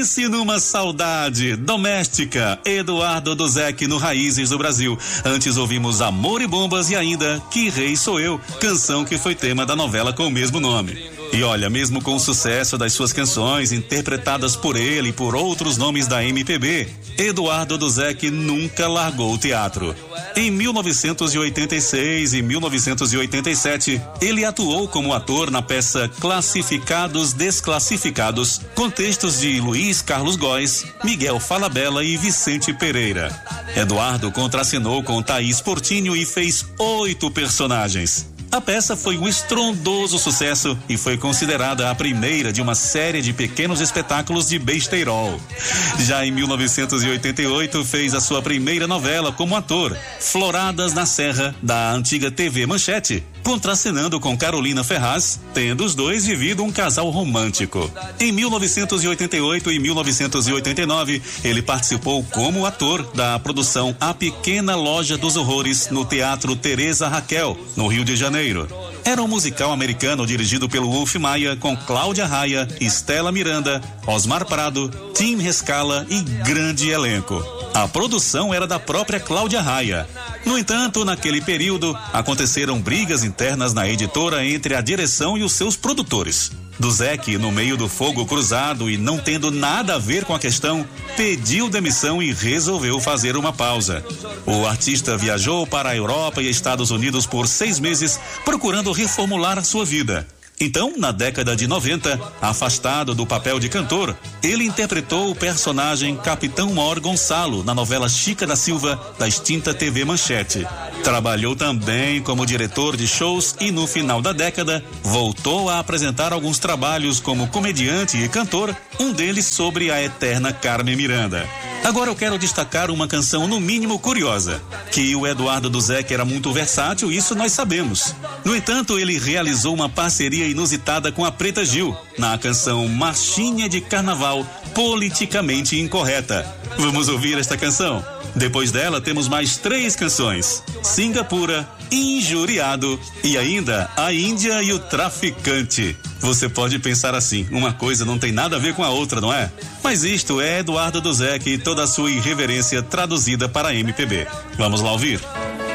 Se numa saudade doméstica, Eduardo Duzec no Raízes do Brasil. Antes ouvimos Amor e Bombas e ainda Que Rei Sou Eu, canção que foi tema da novela com o mesmo nome. E olha, mesmo com o sucesso das suas canções interpretadas por ele e por outros nomes da MPB, Eduardo Duzec nunca largou o teatro. Em 1986 e 1987, ele atuou como ator na peça Classificados Desclassificados, com textos de Luiz Carlos Góes, Miguel Falabella e Vicente Pereira. Eduardo contracenou com Thaís Portinho e fez 8 personagens. A peça foi um estrondoso sucesso e foi considerada a primeira de uma série de pequenos espetáculos de besteirol. Já em 1988, fez a sua primeira novela como ator, Floradas na Serra, da antiga TV Manchete, contracenando com Carolina Ferraz, tendo os dois vivido um casal romântico. Em 1988 e 1989, ele participou como ator da produção A Pequena Loja dos Horrores no Teatro Teresa Raquel, no Rio de Janeiro. Era um musical americano dirigido pelo Wolf Maia, com Cláudia Raia, Estela Miranda, Osmar Prado, Tim Rescala e grande elenco. A produção era da própria Cláudia Raia. No entanto, naquele período, aconteceram brigas internas na editora entre a direção e os seus produtores. Duzec, no meio do fogo cruzado e não tendo nada a ver com a questão, pediu demissão e resolveu fazer uma pausa. O artista viajou para a Europa e Estados Unidos por 6 meses, procurando reformular a sua vida. Então, na década de 90, afastado do papel de cantor, ele interpretou o personagem Capitão Mor Gonçalo na novela Chica da Silva, da extinta TV Manchete. Trabalhou também como diretor de shows e no final da década voltou a apresentar alguns trabalhos como comediante e cantor, um deles sobre a eterna Carmen Miranda. Agora eu quero destacar uma canção no mínimo curiosa, que o Eduardo Duzec era muito versátil, isso nós sabemos. No entanto, ele realizou uma parceria inusitada com a Preta Gil, na canção Marchinha de Carnaval, politicamente incorreta. Vamos ouvir esta canção? Depois dela temos mais 3 canções: Singapura, Injuriado e ainda A Índia e o Traficante. Você pode pensar assim, uma coisa não tem nada a ver com a outra, não é? Mas isto é Eduardo Duzec e toda a sua irreverência traduzida para a MPB. Vamos lá ouvir?